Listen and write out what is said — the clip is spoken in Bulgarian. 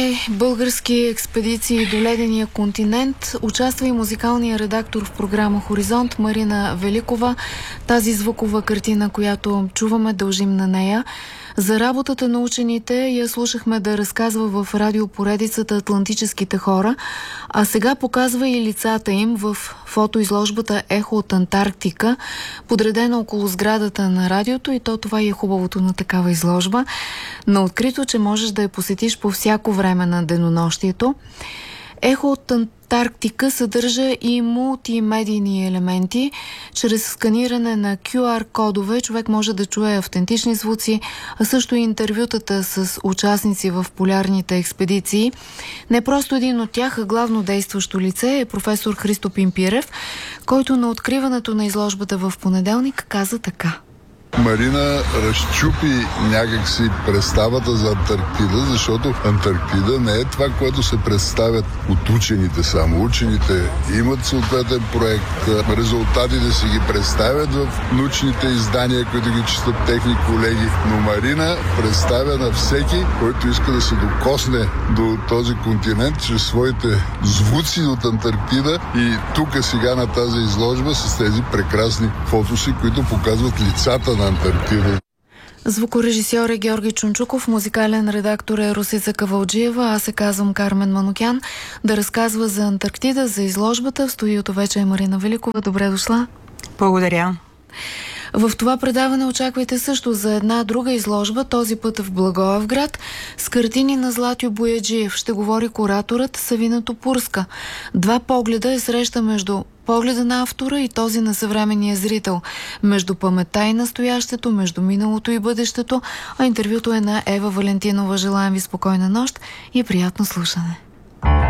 Български експедиции до ледения континент. Участва и музикалния редактор в програма Хоризонт Марина Великова. Тази звукова картина, която чуваме, дължим на нея. За работата на учените я слушахме да разказва в радиопоредицата Атлантическите хора, а сега показва и лицата им в фотоизложбата Ехо от Антарктика, подредена около сградата на радиото, и това е хубавото на такава изложба. На открито, че можеш да я посетиш по всяко време на денонощието. Ехо от Антарктика съдържа и мултимедийни елементи. Чрез сканиране на QR-кодове човек може да чуе автентични звуци, а също и интервютата с участници в полярните експедиции. Не просто един от тях, а главно действащо лице е професор Христо Пимпирев, който на откриването на изложбата в понеделник каза така. Марина разчупи някакси представата за Антарктида, защото Антарктида не е това, което се представят от учените само. Учените имат съответен проект, резултатите си ги представят в научните издания, които ги четат техни колеги, но Марина представя на всеки, който иска да се докосне до този континент чрез своите звуци от Антарктида, и тук сега на тази изложба с тези прекрасни фотоси, които показват лицата на Антарктида. Звукорежисьор е Георги Чунчуков, музикален редактор е Русица Кавалджиева, аз се казвам Кармен Манукян. Да разказва за Антарктида, за изложбата. В студиото вече е Марина Великова. Добре дошла. Благодаря. В това предаване очаквайте също за една друга изложба, този път в Благоевград, с картини на Златю Бояджиев. Ще говори кураторът Савина Топурска. Два погледа е среща между погледа на автора и този на съвременния зрител, между паметта и настоящето, между миналото и бъдещето, а интервюто е на Ева Валентинова. Желаем ви спокойна нощ и приятно слушане.